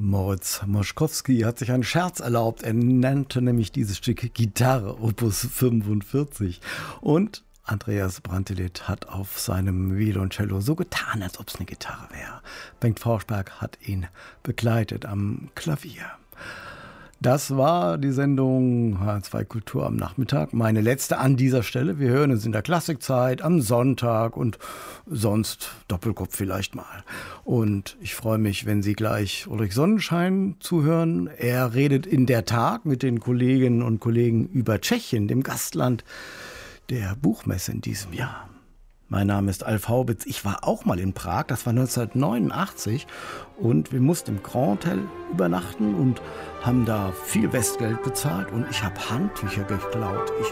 Moritz Moschkowski hat sich einen Scherz erlaubt. Er nannte nämlich dieses Stück Gitarre, Opus 45. Und Andreas Brantelid hat auf seinem Violoncello so getan, als ob es eine Gitarre wäre. Bengt Forsberg hat ihn begleitet am Klavier. Das war die Sendung H2 Kultur am Nachmittag. Meine letzte an dieser Stelle. Wir hören uns in der Klassikzeit am Sonntag und sonst Doppelkopf vielleicht mal. Und ich freue mich, wenn Sie gleich Ulrich Sonnenschein zuhören. Er redet in der Tag mit den Kolleginnen und Kollegen über Tschechien, dem Gastland der Buchmesse in diesem Jahr. Mein Name ist Alf Haubitz. Ich war auch mal in Prag, das war 1989 und wir mussten im Grand Hotel übernachten und haben da viel Westgeld bezahlt und ich habe Handtücher geklaut. Ich